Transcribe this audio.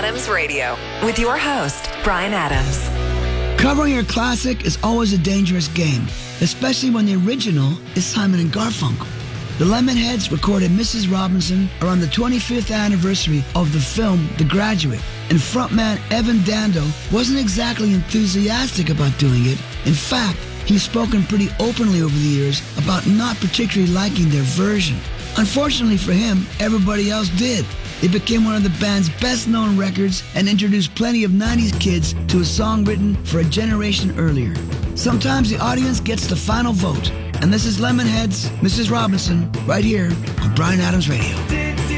Adams Radio with your host, Bryan Adams. Covering a classic is always a dangerous game, especially when the original is Simon and Garfunkel. The Lemonheads recorded Mrs. Robinson around the 25th anniversary of the film The Graduate, and frontman Evan Dando wasn't exactly enthusiastic about doing it. In fact, he's spoken pretty openly over the years about not particularly liking their version. Unfortunately for him, everybody else did. It became one of the band's best-known records and introduced plenty of 90s kids to a song written for a generation earlier. Sometimes the audience gets the final vote, and this is Lemonheads, Mrs. Robinson, right here on Bryan Adams Radio.